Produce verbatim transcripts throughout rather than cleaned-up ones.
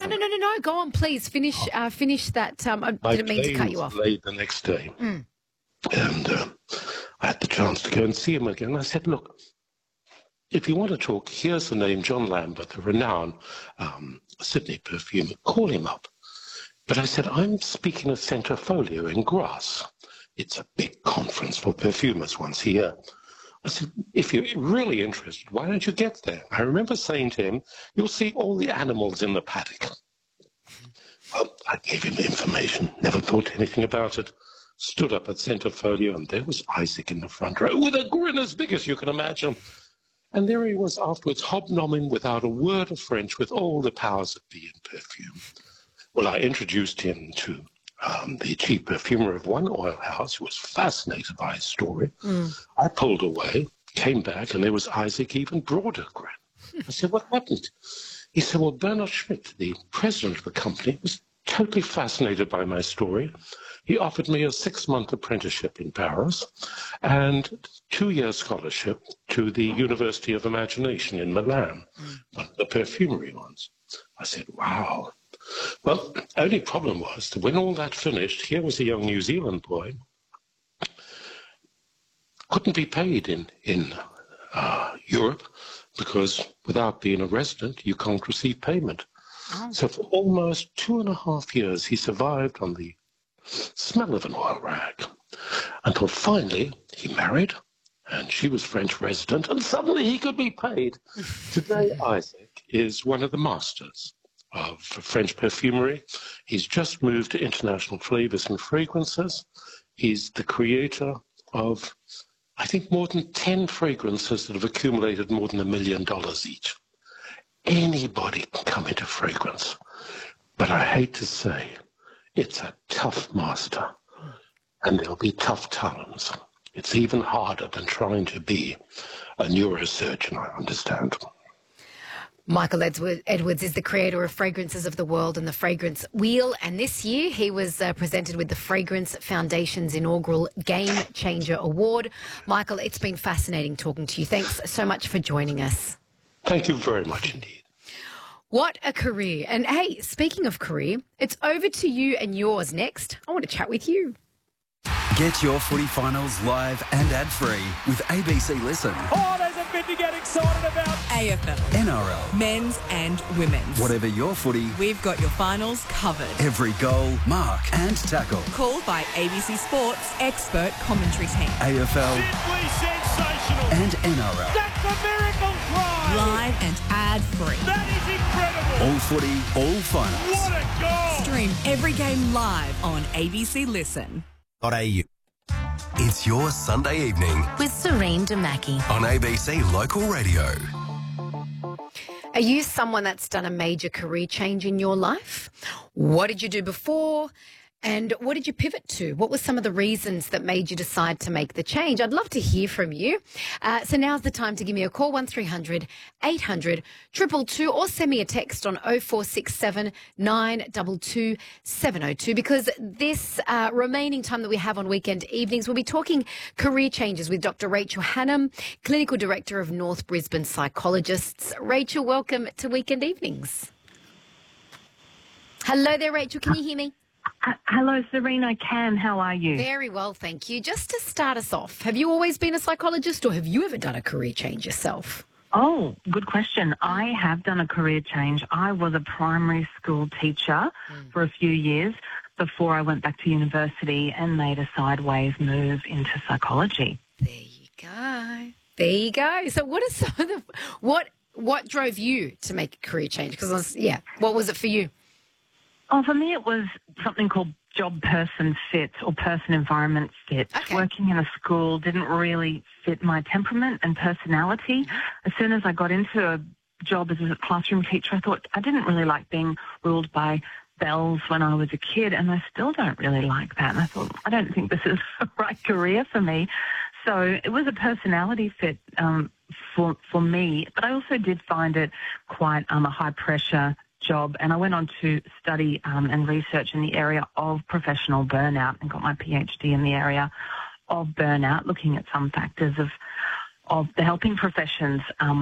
no, no, no, no. Go on, please. Finish uh, finish that. Um, I My didn't mean to cut you off. plane was delayed the next day. Mm. And uh, I had the chance to go and see him again. I said, look, if you want to talk, here's the name John Lambert, the renowned um, Sydney perfumer. Call him up. But I said, I'm speaking at Centrifolio in Grass. It's a big conference for perfumers once a year. I said, if you're really interested, why don't you get there? I remember saying to him, you'll see all the animals in the paddock. Well, I gave him the information, never thought anything about it. Stood up at Centrifolio, and there was Isaac in the front row with a grin as big as you can imagine. And there he was afterwards, hobnobbing without a word of French with all the powers that be in perfume. Well, I introduced him to um, the chief perfumer of one oil house who was fascinated by his story. Mm. I pulled away, came back, and there was Isaac, even broader grin. I said, what happened? He said, well, Bernard Schmidt, the president of the company, was totally fascinated by my story. He offered me a six-month apprenticeship in Paris and two-year scholarship to the University of Imagination in Milan, mm. the perfumery ones. I said, wow. Well, only problem was that when all that finished, here was a young New Zealand boy, couldn't be paid in, in uh, Europe because without being a resident, you can't receive payment. Oh. So for almost two and a half years, he survived on the smell of an oil rag until finally he married and she was French resident and suddenly he could be paid. Today, Isaac is one of the masters of French perfumery. He's just moved to International Flavors and Fragrances. He's the creator of, I think, more than ten fragrances that have accumulated more than a million dollars each. Anybody can come into fragrance, but I hate to say, it's a tough master, and there'll be tough times. It's even harder than trying to be a neurosurgeon, I understand. Michael Edwards is the creator of Fragrances of the World and the Fragrance Wheel, and this year he was uh, presented with the Fragrance Foundation's inaugural Game Changer Award. Michael, it's been fascinating talking to you. Thanks so much for joining us. Thank you very much indeed. What a career. And hey, speaking of career, it's over to you and yours next. I want to chat with you. Get your footy finals live and ad-free with A B C Listen. Oh, there's a bit to get excited about. A F L. N R L. Men's and women's. Whatever your footy, we've got your finals covered. Every goal, mark and tackle. Called by A B C Sports expert commentary team. A F L. Simply sensational. And N R L. That's a miracle try. Live and ad-free. That is incredible. All footy, all finals. What a goal. Stream every game live on A B C Listen. A U. It's your Sunday evening with Serene Damaki on A B C Local Radio. Are you someone that's done a major career change in your life? What did you do before? And what did you pivot to? What were some of the reasons that made you decide to make the change? I'd love to hear from you. Uh, so now's the time to give me a call, one three hundred eight hundred two two two, or send me a text on oh four six seven nine two two seven oh two, because this uh, remaining time that we have on weekend evenings, we'll be talking career changes with Doctor Rachel Hannam, Clinical Director of North Brisbane Psychologists. Rachel, welcome to Weekend Evenings. Hello there, Rachel. Can you hear me? Uh, hello, Serena. I can. How are you? Very well, thank you. Just to start us off, have you always been a psychologist, or have you ever done a career change yourself? Oh, good question. I have done a career change. I was a primary school teacher mm. for a few years before I went back to university and made a sideways move into psychology. There you go. There you go. So what are some of the, what, what drove you to make a career change? Because, yeah, what was it for you? Oh, for me, it was something called job person fit or person environment fit. Okay. Working in a school didn't really fit my temperament and personality. As soon as I got into a job as a classroom teacher, I thought I didn't really like being ruled by bells when I was a kid, and I still don't really like that. And I thought, I don't think this is the right career for me. So it was a personality fit um, for for me, but I also did find it quite um, a high-pressure job, and I went on to study um, and research in the area of professional burnout and got my PhD in the area of burnout, looking at some factors of of the helping professions um,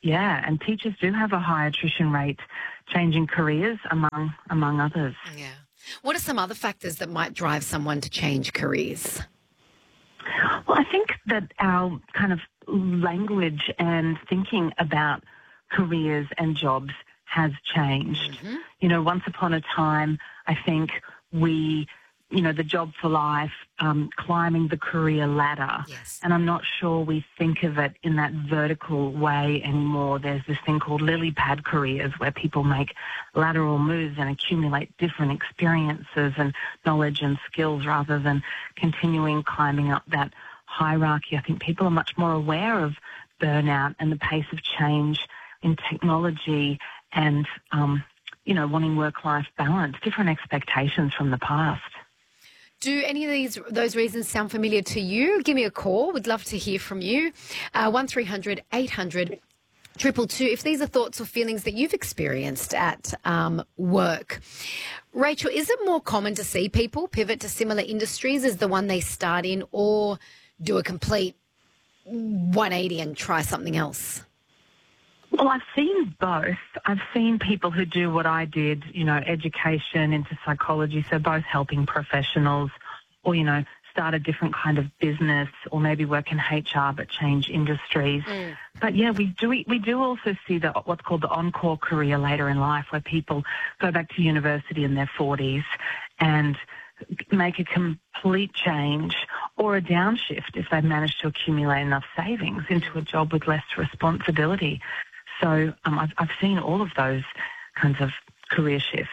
yeah, and teachers do have a high attrition rate changing careers among among others. Yeah. What are some other factors that might drive someone to change careers? Well, I think that our kind of language and thinking about careers and jobs has changed. Mm-hmm. You know, once upon a time, I think we, you know, the job for life, um, climbing the career ladder. Yes. And I'm not sure we think of it in that vertical way anymore. There's this thing called lily pad careers where people make lateral moves and accumulate different experiences and knowledge and skills rather than continuing climbing up that hierarchy. I think people are much more aware of burnout and the pace of change in technology and, um, you know, wanting work-life balance, different expectations from the past. Do any of these those reasons sound familiar to you? Give me a call. We'd love to hear from you. Uh, one three hundred eight hundred two two two. If these are thoughts or feelings that you've experienced at um, work. Rachel, is it more common to see people pivot to similar industries as the one they start in, or do a complete one eighty and try something else? Well, I've seen both. I've seen people who do what I did, you know, education into psychology, so both helping professionals or, you know, start a different kind of business or maybe work in H R but change industries. Mm. But, yeah, we do we do also see the what's called the encore career later in life where people go back to university in their forties and make a complete change or a downshift if they've managed to accumulate enough savings into a job with less responsibility. So um, I've, I've seen all of those kinds of career shifts.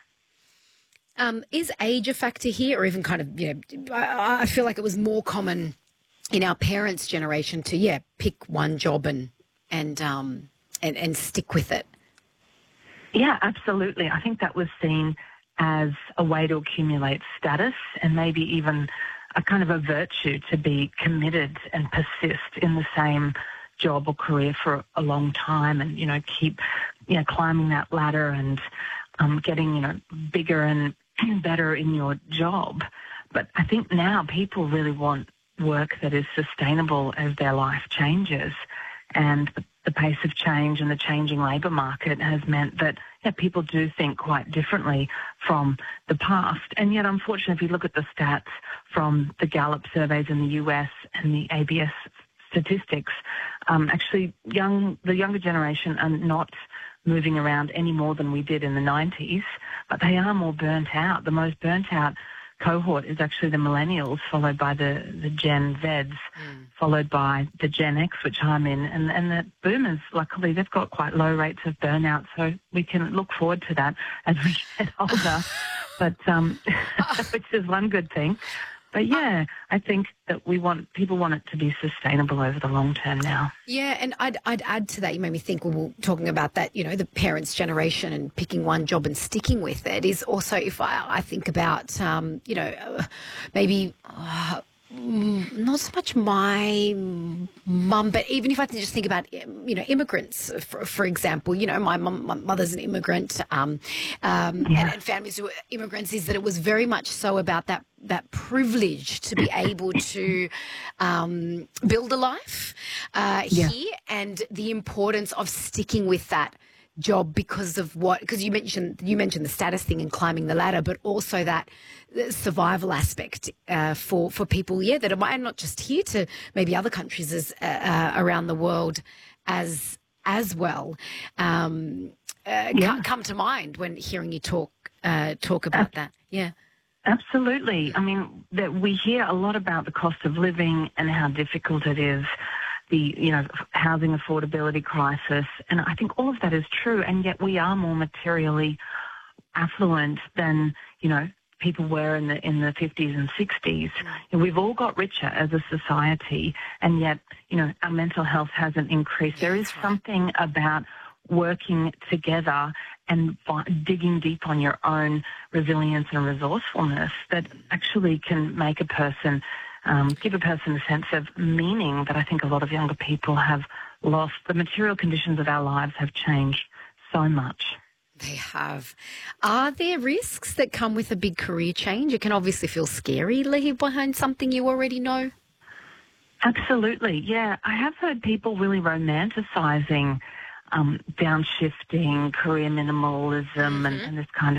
Um, is age a factor here, or even kind of, you know, I, I feel like it was more common in our parents' generation to, yeah, pick one job and and um and, and stick with it. Yeah, absolutely. I think that was seen as a way to accumulate status and maybe even a kind of a virtue to be committed and persist in the same job or career for a long time and, you know, keep, you know, climbing that ladder and um, getting, you know, bigger and better in your job. But I think now people really want work that is sustainable as their life changes. And the, the pace of change and the changing labour market has meant that, yeah, people do think quite differently from the past. And yet, unfortunately, if you look at the stats from the Gallup surveys in the U S and the A B S statistics, um, actually young the younger generation are not moving around any more than we did in the nineties, but they are more burnt out. The most burnt out cohort is actually the millennials, followed by the, the Gen Zs, mm. followed by the Gen X, which I'm in, and, and the boomers, luckily, they've got quite low rates of burnout, so we can look forward to that as we get older, but um, which is one good thing. But, yeah, I think that we want people want it to be sustainable over the long term now. Yeah, and I'd, I'd add to that, you made me think, well, we're talking about that, you know, the parents' generation and picking one job and sticking with it is also, if I, I think about, um, you know, uh, maybe... Uh, not so much my mum, but even if I can just think about, you know, immigrants, for, for example, you know, my mum, my mother's an immigrant, um, um, yeah. and, and families who are immigrants, is that it was very much so about that that privilege to be able to um, build a life uh, yeah. here, and the importance of sticking with that job because of what, because you mentioned you mentioned the status thing and climbing the ladder, but also that survival aspect uh, for for people, yeah, that are, and not just here, to maybe other countries as uh, uh, around the world as as well. Um, uh, yeah. come to mind when hearing you talk uh, talk about uh, that. Yeah. Absolutely. I mean, that we hear a lot about the cost of living and how difficult it is, the, you know, housing affordability crisis, and I think all of that is true, and yet we are more materially affluent than, you know, people were in the in the fifties and sixties. And we've all got richer as a society, and yet, you know, our mental health hasn't increased. There is something about working together and digging deep on your own resilience and resourcefulness that actually can make a person Um, give a person a sense of meaning that I think a lot of younger people have lost. The material conditions of our lives have changed so much. They have. Are there risks that come with a big career change? It can obviously feel scary, leave behind something you already know. Absolutely, yeah. I have heard people really romanticising um, downshifting, career minimalism, and, and this kind of